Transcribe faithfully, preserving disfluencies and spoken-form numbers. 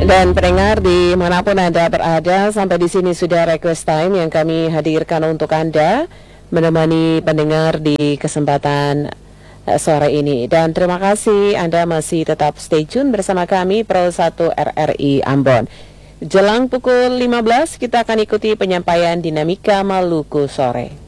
Dan pendengar dimanapun Anda berada, sampai di sini sudah request time yang kami hadirkan untuk Anda menemani pendengar di kesempatan uh, sore ini. Dan terima kasih Anda masih tetap stay tune bersama kami Pro satu R R I Ambon. Jelang pukul lima belas kita akan ikuti penyampaian Dinamika Maluku Sore.